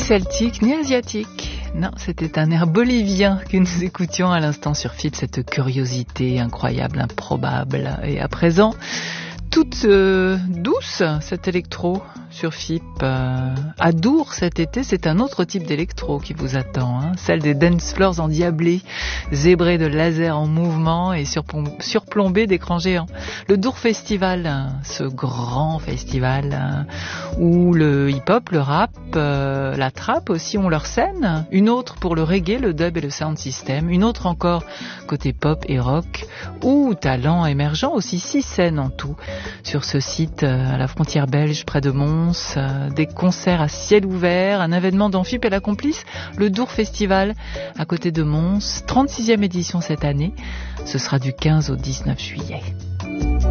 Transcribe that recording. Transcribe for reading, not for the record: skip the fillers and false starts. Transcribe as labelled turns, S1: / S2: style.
S1: celtique ni asiatique. Non, c'était un air bolivien que nous écoutions à l'instant sur FIP, cette curiosité incroyable, improbable. Et à présent, toute douce, cet électro sur FIP. À Dour cet été, c'est un autre type d'électro qui vous attend, hein, celle des dance floors endiablés, zébrés de lasers en mouvement et surplombés d'écrans géants. Le Dour Festival, ce grand festival où le hip-hop, le rap, la trap aussi ont leur scène, une autre pour le reggae, le dub et le sound system, une autre encore côté pop et rock, ou talent émergent, aussi 6 scènes en tout sur ce site à la frontière belge près de Mons, des concerts à ciel ouvert, un événement dont FIP est la complice, le Dour Festival à côté de Mons, 36e édition cette année, ce sera du 15 au 19 juillet.